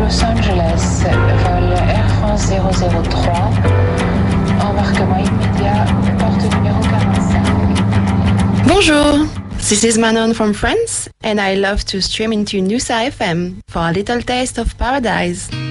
Los Angeles, vol Air France 003, embarquement immédiat, porte numéro 45. Bonjour, this is Manon from France, and I love to stream into Nusa FM for a little taste of paradise.